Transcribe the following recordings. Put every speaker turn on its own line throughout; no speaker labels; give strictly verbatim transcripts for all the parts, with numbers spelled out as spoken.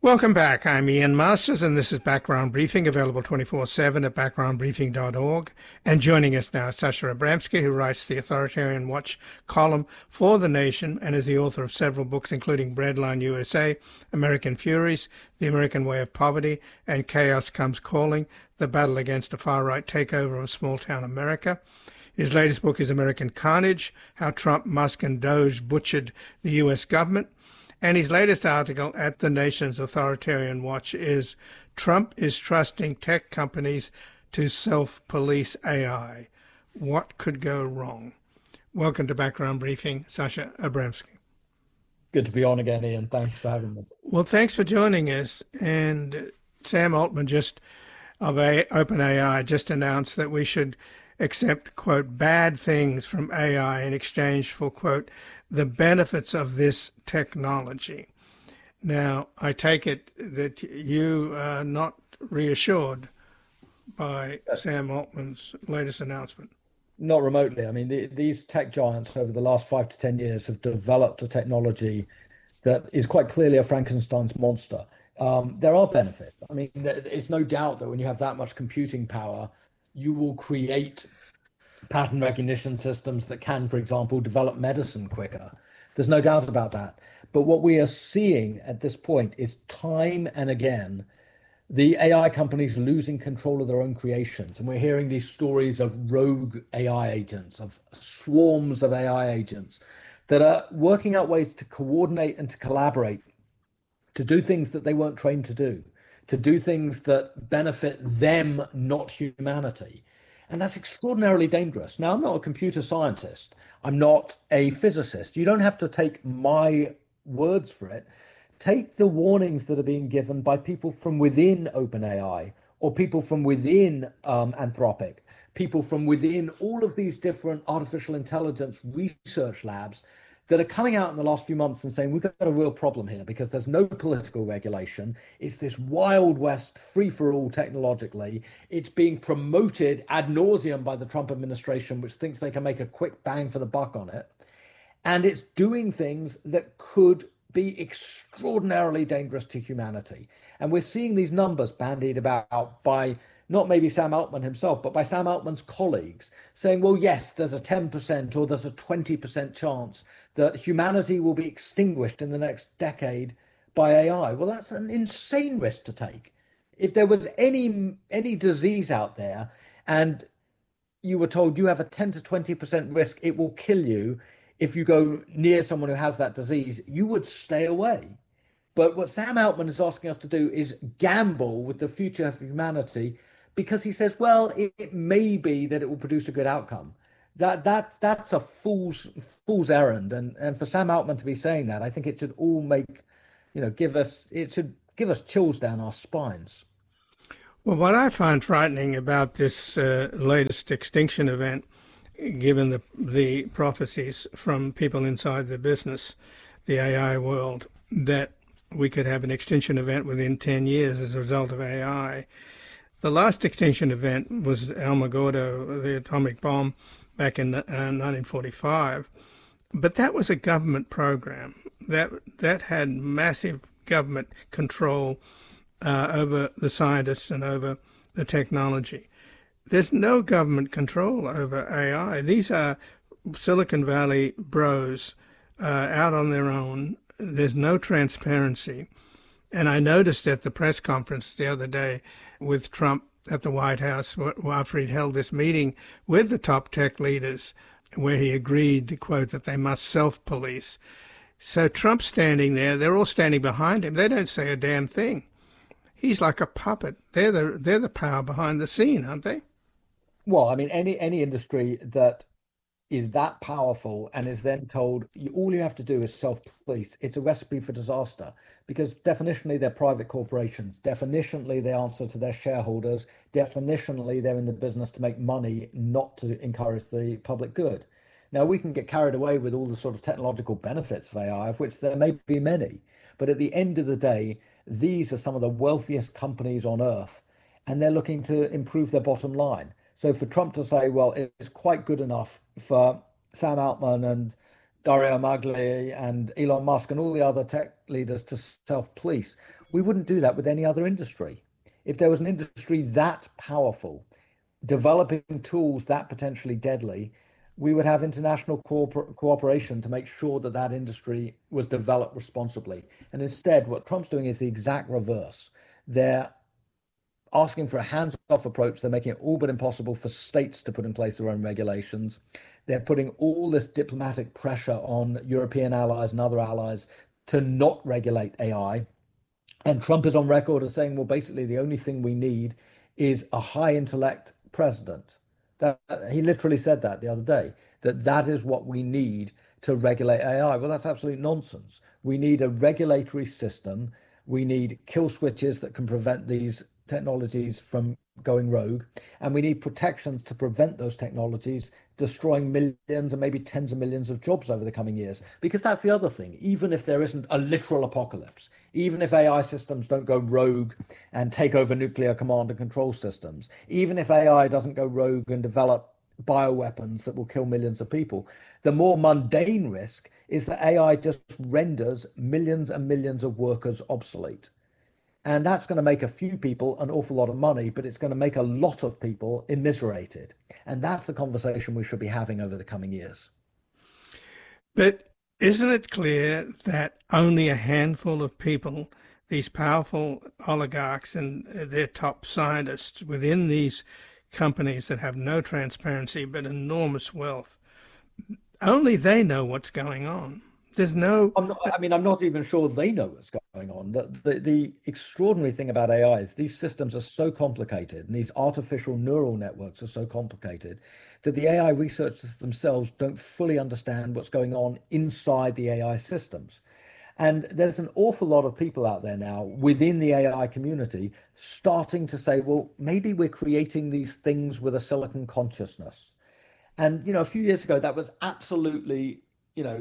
Welcome back. I'm Ian Masters, and this is Background Briefing, available twenty-four seven at background briefing dot org. And joining us now is Sasha Abramsky, who writes the Authoritarian Watch column for The Nation and is the author of several books, including Breadline U S A, American Furies, The American Way of Poverty, and Chaos Comes Calling, The Battle Against a Far-Right Takeover of Small-Town America. His latest book is American Carnage, How Trump, Musk, and Doge Butchered the U S Government. And his latest article at The Nation's Authoritarian Watch is Trump is Trusting Tech Companies to Self-Police A I. What could go wrong? Welcome to Background Briefing, Sasha Abramsky.
Good to be on again, Ian. Thanks for having me.
Well, thanks for joining us. And Sam Altman just of a, OpenAI just announced that we should accept, quote, bad things from A I in exchange for, quote, the benefits of this technology. Now, I take it that you are not reassured by Sam Altman's latest announcement.
Not remotely. I mean, the, these tech giants over the last five to ten years have developed a technology that is quite clearly a Frankenstein's monster. Um, there are benefits. I mean, it's no doubt that when you have that much computing power, you will create pattern recognition systems that can, for example, develop medicine quicker. There's no doubt about that. But what we are seeing at this point is time and again, the A I companies losing control of their own creations. And we're hearing these stories of rogue A I agents, of swarms of A I agents that are working out ways to coordinate and to collaborate, to do things that they weren't trained to do, to do things that benefit them, not humanity. And that's extraordinarily dangerous. Now, I'm not a computer scientist. I'm not a physicist. You don't have to take my words for it. Take the warnings that are being given by people from within OpenAI or people from within um, Anthropic, people from within all of these different artificial intelligence research labs that are coming out in the last few months and saying, we've got a real problem here because there's no political regulation. It's this Wild West free-for-all technologically. It's being promoted ad nauseum by the Trump administration, which thinks they can make a quick bang for the buck on it. And it's doing things that could be extraordinarily dangerous to humanity. And we're seeing these numbers bandied about by not maybe Sam Altman himself, but by Sam Altman's colleagues saying, well, yes, there's a ten percent or there's a twenty percent chance that humanity will be extinguished in the next decade by A I. Well, that's an insane risk to take. If there was any any disease out there and you were told you have a ten to twenty percent risk, it will kill you if you go near someone who has that disease, you would stay away. But what Sam Altman is asking us to do is gamble with the future of humanity because he says, well, it, it may be that it will produce a good outcome. That that that's a fool's fool's errand, and and for Sam Altman to be saying that, I think it should all make, you know, give us it should give us chills down our spines.
Well, what I find frightening about this uh, latest extinction event, given the the prophecies from people inside the business, the A I world, that we could have an extinction event within ten years as a result of A I. The last extinction event was Alamogordo, the atomic bomb, back in uh, nineteen forty-five. But that was a government program. That that had massive government control uh, over the scientists and over the technology. There's no government control over A I. These are Silicon Valley bros uh, out on their own. There's no transparency. And I noticed at the press conference the other day with Trump at the White House, after he'd held this meeting with the top tech leaders, where he agreed to quote that they must self-police. So Trump's standing there, they're all standing behind him. They don't say a damn thing. He's like a puppet. They're the they're the power behind the scene, aren't they?
Well, I mean, any any industry that is that powerful and is then told you, all you have to do is self-police, it's a recipe for disaster, because definitionally they're private corporations, definitionally they answer to their shareholders, definitionally they're in the business to make money, not to encourage the public good. Now, we can get carried away with all the sort of technological benefits of A I, of which there may be many, but at the end of the day, these are some of the wealthiest companies on earth, and they're looking to improve their bottom line. So for Trump to say, well, it's quite good enough for Sam Altman and Dario Magli and Elon Musk and all the other tech leaders to self-police. We wouldn't do that with any other industry. If there was an industry that powerful, developing tools that potentially deadly, we would have international cooper- cooperation to make sure that that industry was developed responsibly. And instead, what Trump's doing is the exact reverse. They're asking for a hands-off approach. They're making it all but impossible for states to put in place their own regulations. They're putting all this diplomatic pressure on European allies and other allies to not regulate A I. And Trump is on record as saying, well, basically, the only thing we need is a high intellect president. That he literally said that the other day, that that is what we need to regulate A I. Well, that's absolute nonsense. We need a regulatory system. We need kill switches that can prevent these technologies from going rogue, and we need protections to prevent those technologies destroying millions and maybe tens of millions of jobs over the coming years. Because that's the other thing. Even if there isn't a literal apocalypse, even if A I systems don't go rogue and take over nuclear command and control systems, even if A I doesn't go rogue and develop bioweapons that will kill millions of people, the more mundane risk is that A I just renders millions and millions of workers obsolete. And that's going to make a few people an awful lot of money, but it's going to make a lot of people immiserated. And that's the conversation we should be having over the coming years.
But isn't it clear that only a handful of people, these powerful oligarchs and their top scientists within these companies that have no transparency but enormous wealth, only they know what's going on? There's no...
I'm not, I mean, I'm not even sure they know what's going on. The, the, the extraordinary thing about A I is these systems are so complicated and these artificial neural networks are so complicated that the A I researchers themselves don't fully understand what's going on inside the A I systems. And there's an awful lot of people out there now within the A I community starting to say, well, maybe we're creating these things with a silicon consciousness. And, you know, a few years ago, that was absolutely, you know,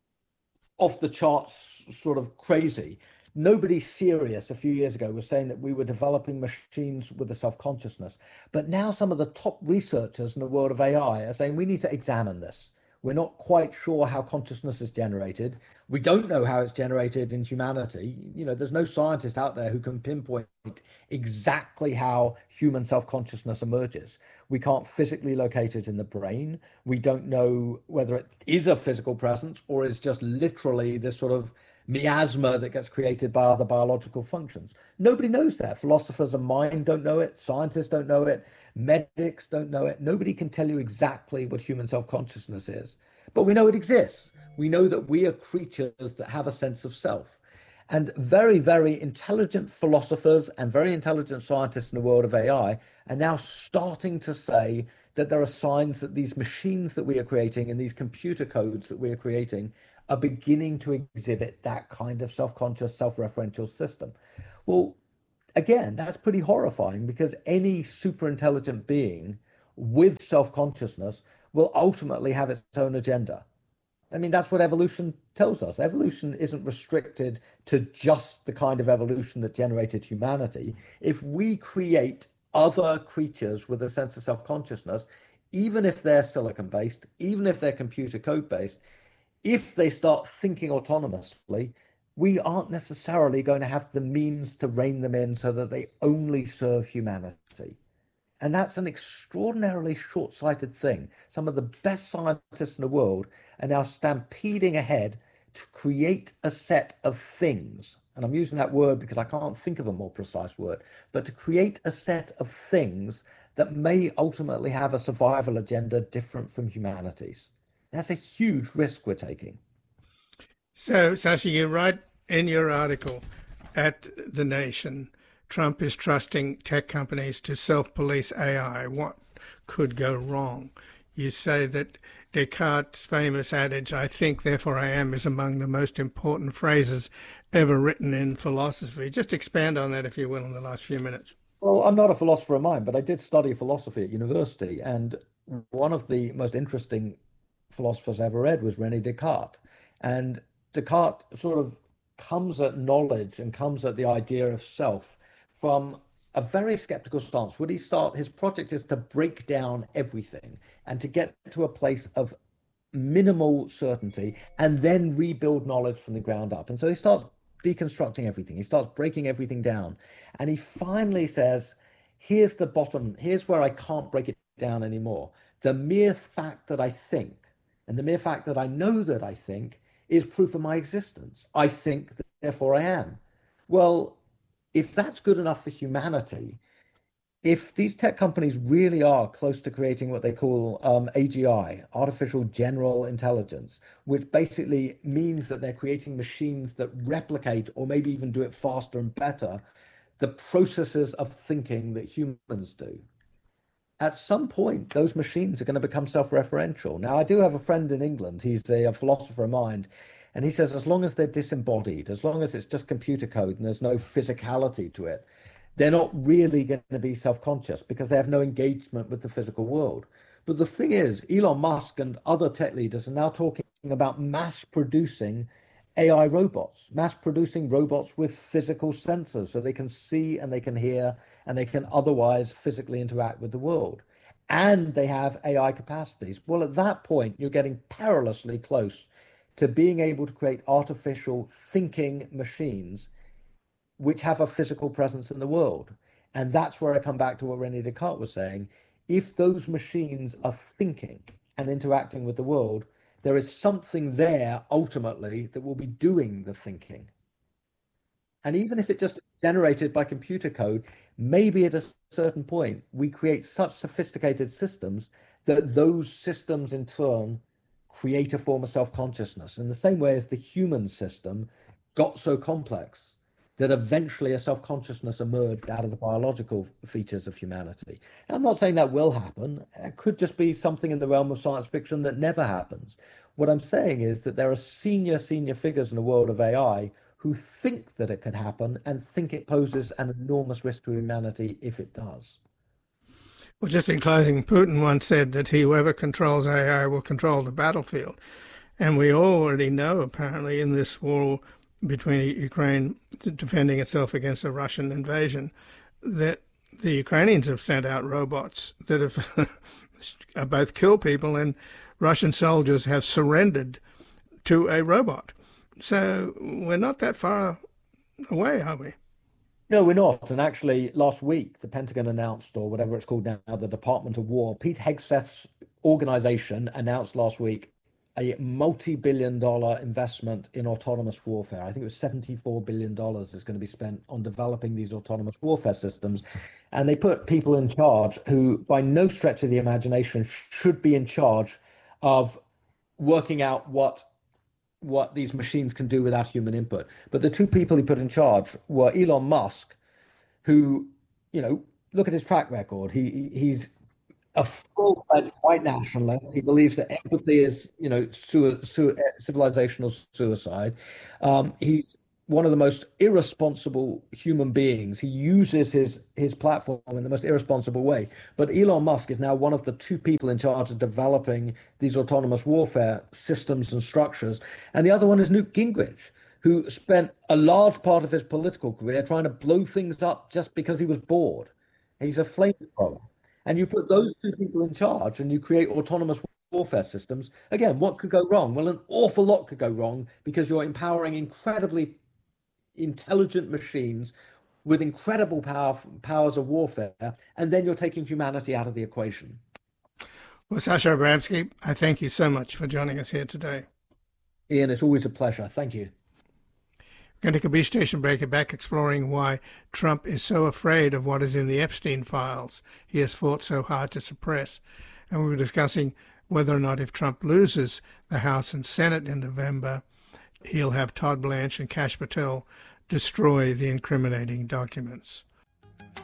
off the charts, sort of crazy. Nobody serious a few years ago was saying that we were developing machines with a self-consciousness. But now some of the top researchers in the world of A I are saying we need to examine this. We're not quite sure how consciousness is generated. We don't know how it's generated in humanity. You know, there's no scientist out there who can pinpoint exactly how human self-consciousness emerges. We can't physically locate it in the brain. We don't know whether it is a physical presence or is just literally this sort of miasma that gets created by other biological functions. Nobody knows that. Philosophers of mind don't know it. Scientists don't know it. Medics don't know it. Nobody can tell you exactly what human self-consciousness is. But we know it exists. We know that we are creatures that have a sense of self. And very, very intelligent philosophers and very intelligent scientists in the world of A I are now starting to say that there are signs that these machines that we are creating and these computer codes that we are creating are beginning to exhibit that kind of self-conscious, self-referential system. Well, again, that's pretty horrifying because any super intelligent being with self-consciousness will ultimately have its own agenda. I mean, that's what evolution tells us. Evolution isn't restricted to just the kind of evolution that generated humanity. If we create other creatures with a sense of self-consciousness, even if they're silicon-based, even if they're computer code-based, if they start thinking autonomously, we aren't necessarily going to have the means to rein them in so that they only serve humanity. And that's an extraordinarily short-sighted thing. Some of the best scientists in the world are now stampeding ahead to create a set of things. And I'm using that word because I can't think of a more precise word, but to create a set of things that may ultimately have a survival agenda different from humanity's. That's a huge risk we're taking.
So, Sashi, you write in your article at The Nation, Trump is trusting tech companies to self-police A I. What could go wrong? You say that Descartes' famous adage, I think, therefore I am, is among the most important phrases ever written in philosophy. Just expand on that, if you will, in the last few minutes.
Well, I'm not a philosopher of mind, but I did study philosophy at university. And one of the most interesting philosophers I ever read was René Descartes. And Descartes sort of comes at knowledge and comes at the idea of self from a very skeptical stance. Would he start, his project is to break down everything and to get to a place of minimal certainty, and then rebuild knowledge from the ground up. And so he starts deconstructing everything. He starts breaking everything down. And he finally says, here's the bottom, here's where I can't break it down anymore. The mere fact that I think, and the mere fact that I know that I think, is proof of my existence. I think, therefore I am. Well, if that's good enough for humanity, if these tech companies really are close to creating what they call um, A G I, artificial general intelligence, which basically means that they're creating machines that replicate or maybe even do it faster and better, the processes of thinking that humans do, at some point, those machines are going to become self-referential. Now, I do have a friend in England. He's a, a philosopher of mind. And he says, as long as they're disembodied, as long as it's just computer code and there's no physicality to it, they're not really going to be self-conscious because they have no engagement with the physical world. But the thing is, Elon Musk and other tech leaders are now talking about mass producing A I robots, mass producing robots with physical sensors so they can see and they can hear and they can otherwise physically interact with the world. And they have A I capacities. Well, at that point, you're getting perilously close to being able to create artificial thinking machines which have a physical presence in the world. And that's where I come back to what René Descartes was saying. If those machines are thinking and interacting with the world, there is something there ultimately that will be doing the thinking. And even if it just generated by computer code, maybe at a certain point, we create such sophisticated systems that those systems in turn create a form of self-consciousness in the same way as the human system got so complex that eventually a self-consciousness emerged out of the biological features of humanity. And I'm not saying that will happen. It could just be something in the realm of science fiction that never happens. What I'm saying is that there are senior, senior figures in the world of A I who think that it can happen and think it poses an enormous risk to humanity if it does.
Well, just in closing, Putin once said that whoever controls A I will control the battlefield. And we already know, apparently, in this war between Ukraine defending itself against a Russian invasion, that the Ukrainians have sent out robots that have both killed people, and Russian soldiers have surrendered to a robot. So we're not that far away, are we?
No, we're not. And actually, last week, the Pentagon announced, or whatever it's called now, the Department of War, Pete Hegseth's organization announced last week a multi-billion dollar investment in autonomous warfare. I think it was seventy-four billion dollars is going to be spent on developing these autonomous warfare systems. And they put people in charge who, by no stretch of the imagination, should be in charge of working out what what these machines can do without human input. But the two people he put in charge were Elon Musk, who, you know, look at his track record. He he's a full-fledged white nationalist. He believes that empathy is, you know, su- su- civilizational suicide. Um, he's one of the most irresponsible human beings. He uses his his platform in the most irresponsible way. But Elon Musk is now one of the two people in charge of developing these autonomous warfare systems and structures. And the other one is Newt Gingrich, who spent a large part of his political career trying to blow things up just because he was bored. He's a flamethrower. And you put those two people in charge and you create autonomous warfare systems. Again, what could go wrong? Well, an awful lot could go wrong because you're empowering incredibly intelligent machines with incredible power, powers of warfare, and then you're taking humanity out of the equation.
Well, Sasha Abramsky, I thank you so much for joining us here today.
Ian, it's always a pleasure. Thank you.
We're going to take a brief station break and back exploring why Trump is so afraid of what is in the Epstein files he has fought so hard to suppress. And we were discussing whether or not if Trump loses the House and Senate in November, he'll have Todd Blanche and Kash Patel destroy the incriminating documents.